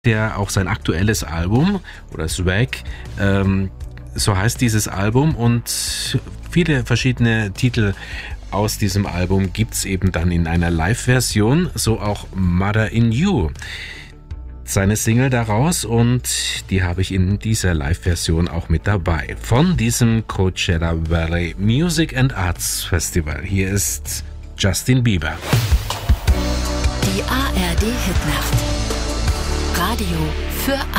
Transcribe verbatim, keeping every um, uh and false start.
der auch sein aktuelles Album oder Swag, ähm, so heißt dieses Album, und viele verschiedene Titel aus diesem Album gibt's eben dann in einer Live-Version, so auch Mother in You, seine Single daraus, und die habe ich in dieser Live-Version auch mit dabei von diesem Coachella Valley Music and Arts Festival. Hier ist Justin Bieber. Die A R D Hitnacht. Radio für